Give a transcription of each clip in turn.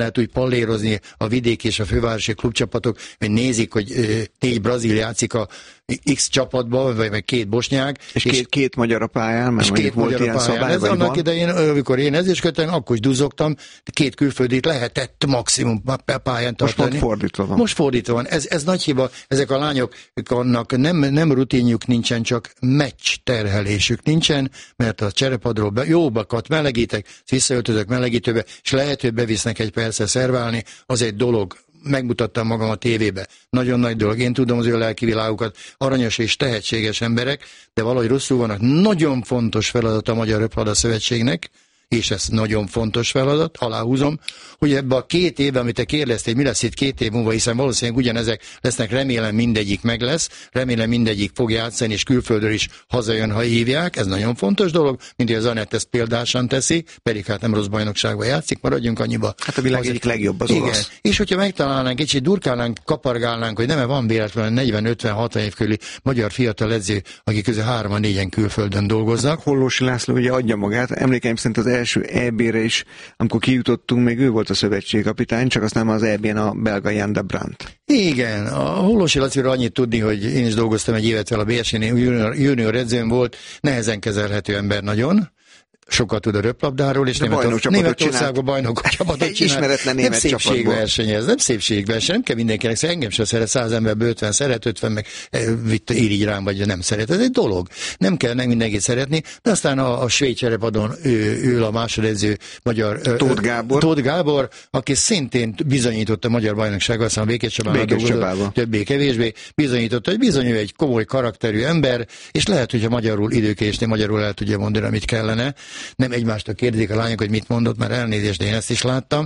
lehet úgy pallérozni a vidéki és a fővárosi klubcsapatok, hogy nézik, hogy 4 brazil játszik a X csapatban, vagy meg 2 bosnyák. És két magyar a pályán, mert és 2 volt magyar ilyen a pályán. szabály, Ez annak idején, amikor én ezüstködtem, akkor is duzogtam, 2 külföldit lehetett maximum pályán tartani. Most fordítva van. Ez nagy hiba. Ezek a lányoknak nem rutinjuk nincsen, csak meccs terhelésük nincsen, mert a cserepadról jóbakat melegítek, visszaöltözök melegítőbe, és lehet, hogy bevisznek egy percre szerválni, az egy dolog. Megmutattam magam a tévébe. Nagyon nagy dolog. Én tudom az ő lelki világukat, aranyos és tehetséges emberek, de valahogy rosszul vannak. Nagyon fontos feladat a Magyar Röplabda Szövetségnek, és ez nagyon fontos feladat, aláhúzom, hogy ebbe a 2 évben, amit te kérdeztél, mi lesz itt 2 év múlva, hiszen valószínűleg ugyanezek lesznek, remélem mindegyik meg lesz, remélem mindegyik fog játszani, és külföldről is hazajön, ha hívják, ez nagyon fontos dolog, mint hogy az Anett ezt példásan teszi, pedig hát nem rossz bajnokságban játszik, maradjunk annyiba. Hát a világ egyik legjobb az olasz. És hogyha megtalálnánk, kicsit durkálnánk, kapargálnánk, hogy nem van véletlenül 40-50-60 év körüli magyar fiatal edző, akik közül 3-4-en külföldön dolgoznak. Hollósi László ugye adja magát, emlékeim szerint az első EB-re is, amikor kijutottunk, még ő volt a szövetségkapitány, csak aztán az EB-n a belga Jan de Brandt. Igen, a Hollósi Laciról annyit tudni, hogy én is dolgoztam egy évet vele a BSN junior edzőm volt, nehezen kezelhető ember nagyon, sokat tud a röplabdáról, és Németországban bajnokok csapatot csinál. Ismeretlen német nem szépségverseny ez, nem szépségverseny, nem kell mindenkinek, szóval engem sem szeret, 100 emberből 50 szeret, 50 meg írj rám, vagy nem szeret. Ez egy dolog. Nem kell mindenkit szeretni, de aztán a svéd cserepadon ül a másodedző magyar Tóth Gábor, aki szintén bizonyította a magyar bajnoksággal, aztán a Békés Csabában többé-kevésbé bizonyította, hogy bizony ő egy komoly karakterű ember, és lehet, hogyha magyarul időkésni, magyarul el tudja mondani, amit kellene. Nem egymástól kérdezik a lányok, hogy mit mondott, már elnézést, de én ezt is láttam.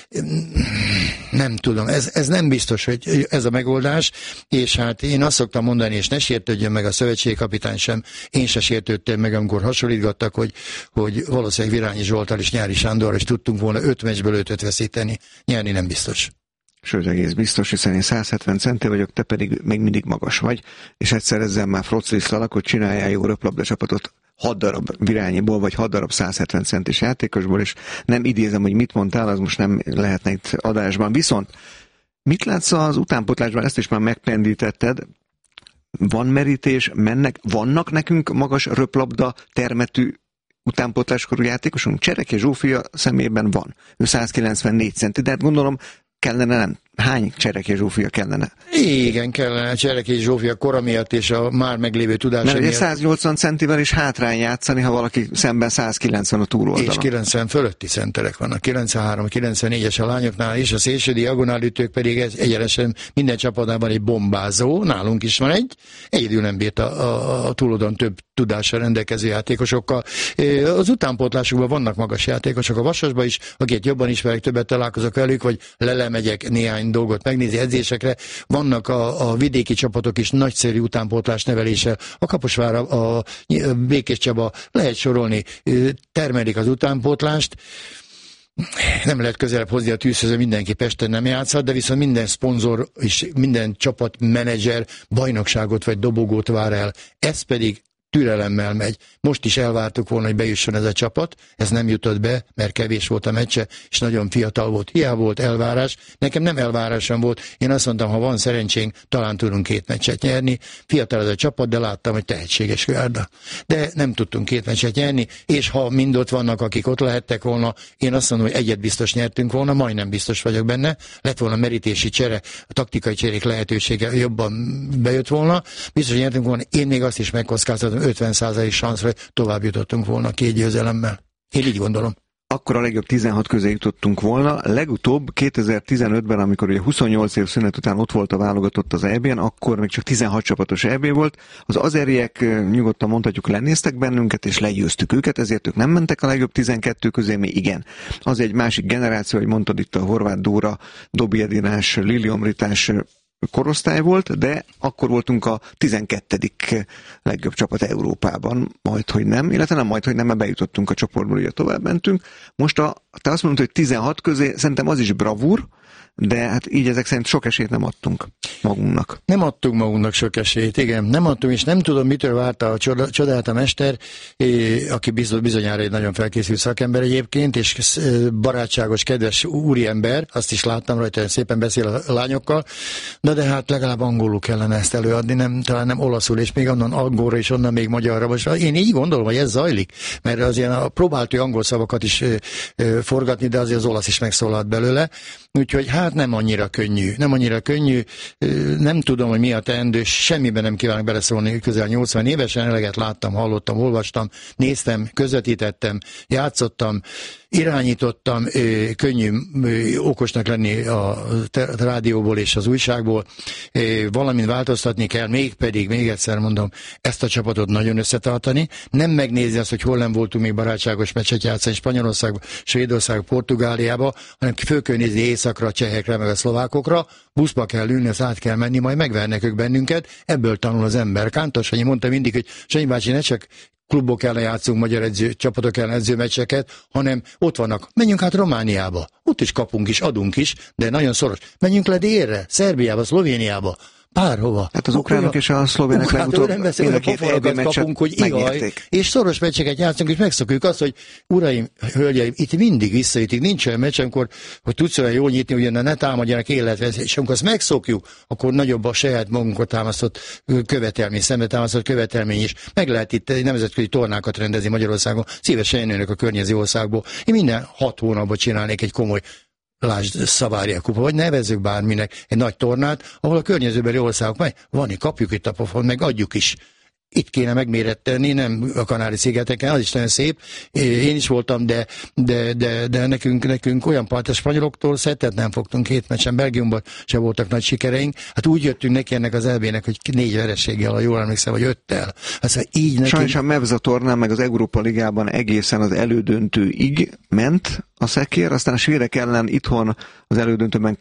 Nem tudom, ez nem biztos, hogy ez a megoldás, és hát én azt szoktam mondani, és ne sértődjön meg a szövetségkapitány sem, én se sértődtem meg, amikor hasonlítgattak, hogy valószínűleg Virányi Zsolttal és Nyári Sándorral is tudtunk volna 5 meccsből 5-öt veszíteni. Nyerni nem biztos. Sőt, egész biztos, hiszen én 170 centi vagyok, te pedig még mindig magas vagy, és egyszer ezzel már froclisztalak, hogy csináljál jó röplabda csapatot 6 darab Virányiból, vagy 6 darab 170 centis játékosból, és nem idézem, hogy mit mondtál, az most nem lehetne itt adásban. Viszont mit látsz az utánpótlásban, ezt is már megpendítetted, van merítés, vannak nekünk magas röplabda termetű utánpótláskorú játékosunk? Csereki Zsófia szemében van. Ő 194 centi, de hát gondolom kellene nem. Hány Csereki Zsófia kellene? Igen, kellene Csereki Zsófia kora miatt és a már meglévő tudása miatt. Mert 180 centivel is hátrán játszani, ha valaki szemben 190 a túloldalon. És 90 fölötti centerek vannak, 93-94-es a lányoknál, és a szélső diagonálütők pedig egyenesen minden csapatában egy bombázó, nálunk is van egyedül nem bírt a túloldalon több tudással rendelkező játékosokkal. Az utánpótlásukban vannak magas játékosok, a Vasasban is, akiket jobban ismerek, többet találkozok velük, vagy lelemegyek néhány dolgot megnézi edzésekre. Vannak a vidéki csapatok is nagyszerű utánpótlás neveléssel. A Kaposvár, a Békés Csaba, lehet sorolni, termelik az utánpótlást. Nem lehet közelebb hozni a tűzhöz, mindenki Pesten nem játszhat, de viszont minden szponzor és minden csapatmenedzser bajnokságot vagy dobogót vár el. Ez pedig türelemmel megy. Most is elvártuk volna, hogy bejusson ez a csapat, ez nem jutott be, mert kevés volt a meccse, és nagyon fiatal volt. Hiába volt elvárás, nekem nem elvárásom volt, én azt mondtam, ha van szerencsénk, talán tudunk 2 meccset nyerni. Fiatal ez a csapat, de láttam, hogy tehetséges gárda. De nem tudtunk 2 meccset nyerni, és ha mind ott vannak, akik ott lehettek volna, én azt mondom, hogy egyet biztos nyertünk volna, majdnem biztos vagyok benne, lett volna merítési csere, a taktikai cserék lehetősége jobban bejött volna, biztos, hogy nyertünk volna, én még azt is megkockáztatom, 50% szanszra tovább jutottunk volna 2 győzelemmel. Én így gondolom. Akkor a legjobb 16 közé jutottunk volna. Legutóbb 2015-ben, amikor ugye 28 év szünet után ott volt a válogatott az EB-n, akkor még csak 16 csapatos EB volt. Az azeriek nyugodtan mondhatjuk lenéztek bennünket, és legyőztük őket, ezért ők nem mentek a legjobb 12 közé, mi igen. Az egy másik generáció, hogy mondtad itt a Horváth Dóra, Dobi Edinás, Lili Omritás korosztály volt, de akkor voltunk a 12. legjobb csapat Európában, majdhogy nem, illetve nem majdhogy nem, mert bejutottunk a csoportból, ugye tovább mentünk. Most te azt mondod, hogy 16 közé, szerintem az is bravúr, de hát így ezek szerint sok esélyt nem adtunk. magunknak. Nem adtunk magunknak sok esélyt, igen. Nem adtunk, és nem tudom, mitől várta a csodálta mester, aki bizonyára egy nagyon felkészült szakember egyébként, és barátságos, kedves úriember, azt is láttam rajta, szépen beszél a lányokkal, de hát legalább angolul kellene ezt előadni, talán nem olaszul, és még onnan angolra és onnan még magyarra. Most én így gondolom, hogy ez zajlik, mert az ilyen próbált ő angol szavakat is forgatni, de azért az olasz is megszólalt belőle. Úgyhogy hát nem annyira könnyű, nem tudom, hogy mi a teendő, semmiben nem kívánok beleszólni, közel 80 évesen, eleget láttam, hallottam, olvastam, néztem, közvetítettem, játszottam, irányítottam, könnyű okosnak lenni a rádióból és az újságból, valamint változtatni kell, még egyszer mondom, ezt a csapatot nagyon összetartani, nem megnézni azt, hogy hol nem voltunk még barátságos meccset játszani Spanyolországba, Svédországba, Portugáliába, hanem föl kell nézni északra, a csehekre, meg a szlovákokra, buszba kell ülni, azt át kell menni, majd megvernek ők bennünket, ebből tanul az ember. Kántor Sanyi mondta mindig, hogy Sanyi bácsi, ne csak klubok ellen játszunk, magyar csapatok ellen edzőmeccseket, hanem ott vannak. Menjünk hát Romániába. Ott is kapunk is, adunk is, de nagyon szoros. Menjünk le délre, Szerbiába, Szlovéniába. Bárhova. Hát az ukránok és a szlovének legutóbb kapunk, hogy igaj, és szoros meccseket játszunk, és megszokjuk azt, hogy uraim, hölgyeim, itt mindig visszaütik, nincs olyan meccs, amikor, hogy tudsz olyan jól nyitni, hogy ne támadjanak életveszély, és amikor azt megszokjuk, akkor nagyobb a saját magunkot támasztott követelmény, szembe támasztott követelmény is. Meg lehet itt nemzetközi tornákat rendezni Magyarországon, szívesen jönnek a környező országból. Én minden 6 hónapban csinálnék egy komoly, lásd, Szavária kupa, vagy nevezzük bárminek egy nagy tornát, ahol a környezőbeli országok kapjuk itt a pofon, meg adjuk is. Itt kéne megméretteni, nem a Kanári-szigeteken, az is nagyon szép. Én is voltam, de nekünk olyan part, a spanyoloktól szettet nem fogtunk 2 meccsen, Belgiumban se voltak nagy sikereink. Hát úgy jöttünk neki ennek az EB-nek, hogy 4 vereséggel, ha jól emlékszem, vagy 5-tel. Hát, így nekünk... Sajnos a Mevza tornán, meg az Európa Ligában egészen az elődöntőig ment a szekér, aztán a svédek ellen itthon az elődöntőben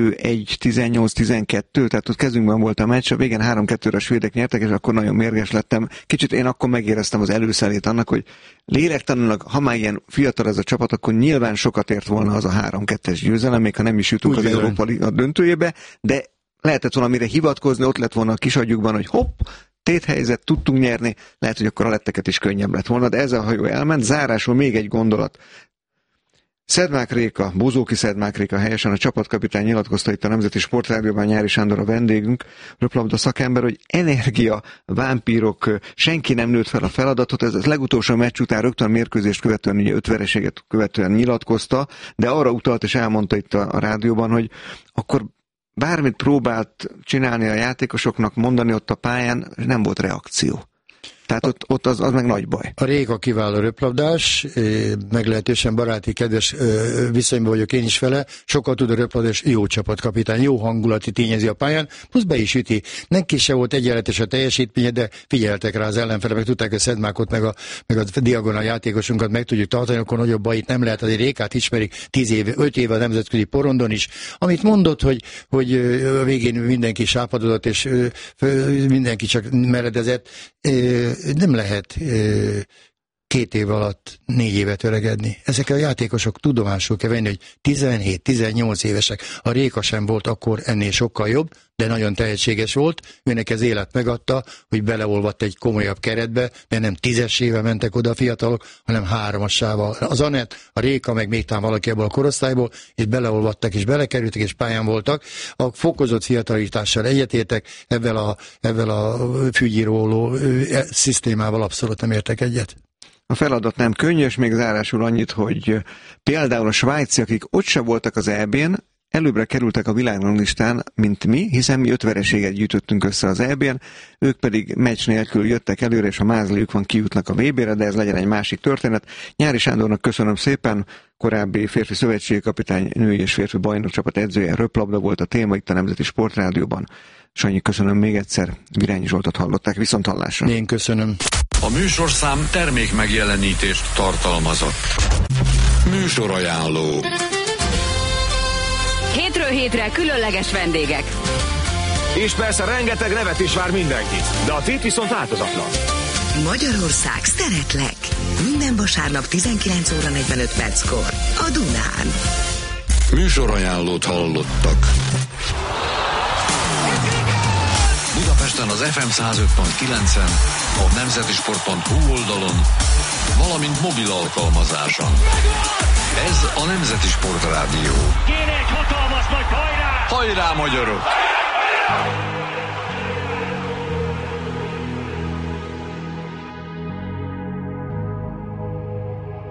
2-1-18-12, tehát ott kezünkben volt a meccs, a végén 3-2-re a svédek nyertek, és akkor nagyon mérges lettem. Kicsit én akkor megéreztem az előszelét annak, hogy lélektanulag, ha már ilyen fiatal ez a csapat, akkor nyilván sokat ért volna az a 3-2-es győzelem, még ha nem is jutunk az Európa Liga döntőjébe, de lehetett volna mire hivatkozni, ott lett volna a kis agyukban, hogy hopp, téthelyzet, tudtunk nyerni, lehet, hogy akkor a letteket is könnyebb lett volna, de ez a hajó elment. Zárásul még egy gondolat. Szedmák Réka, Bozóki Szedmák Réka helyesen, a csapatkapitány nyilatkozta itt a Nemzeti Sportrádióban, Nyári Sándor a vendégünk, röplabda szakember, hogy energia, vámpírok, senki nem nőtt fel a feladatot, ez az legutolsó meccs után rögtön a mérkőzést követően, ugye 5 vereséget követően nyilatkozta, de arra utalt és elmondta itt a rádióban, hogy akkor bármit próbált csinálni a játékosoknak, mondani ott a pályán, nem volt reakció. Tehát ott az meg nagy baj. A Réka kiváló röplabdás, meglehetősen baráti, kedves viszonyban vagyok én is vele, sokkal tud a röplabdás, jó csapatkapitány, jó hangulati tényezi a pályán, plusz be is üti. Neki se volt egyenletes a teljesítménye, de figyeltek rá az ellenfele, meg tudták, hogy Szedmákot, meg a diagonal játékosunkat meg tudjuk tartani, akkor nagyobb bajit nem lehet, azért Rékát ismerik 5 éve a nemzetközi porondon is. Amit mondott, hogy a végén mindenki sápadodott, és mindenki csak meredezett, nem lehet 2 év alatt 4 évet öregedni. Ezek a játékosok tudomásul kell venni, hogy 17-18 évesek. A Réka sem volt akkor ennél sokkal jobb, de nagyon tehetséges volt. Őnek ez élet megadta, hogy beleolvadt egy komolyabb keretbe, de nem 10-esével mentek oda a fiatalok, hanem 3-assával. Az Anett, a Réka, meg még talán valaki ebből a korosztályból, és beleolvattak, és belekerültek, és pályán voltak. A fokozott fiatalítással egyetértek, ezzel a fügyíróló szisztémával abszolút nem értek egyet. A feladat nem könnyű, és még zárásul annyit, hogy például a svájci, akik ott se voltak az EB-n, előbbre kerültek a világranglistán, mint mi, hiszen mi 5 vereséget gyűjtöttünk össze az EB-n, ők pedig meccs nélkül jöttek előre, és ha mázliuk van, kijutnak a VB-re, de ez legyen egy másik történet. Nyári Sándornak köszönöm szépen, korábbi férfi szövetségi kapitány, női és férfi bajnokcsapat edzője, röplabda volt a téma itt a Nemzeti Sportrádióban. Sanyi, köszönöm még egyszer, Virányi Zsoltot hallották, viszonthallásra. Én köszönöm. A műsorszám termék megjelenítést tartalmazott. Műsorajánló. Hétről hétre különleges vendégek. És persze rengeteg nevet is vár mindenki, de a tét viszont változatlan. Magyarország, szeretlek! Minden vasárnap 19 óra 45 perckor a Dunán. Műsorajánlót hallottak. Budapesten az FM 105.9-en, a nemzetisport.hu oldalon, valamint mobil alkalmazáson. Ez a Nemzeti Sport Rádió. Kéne egy hatalmas nagy hajrá! Hajrá, magyarok!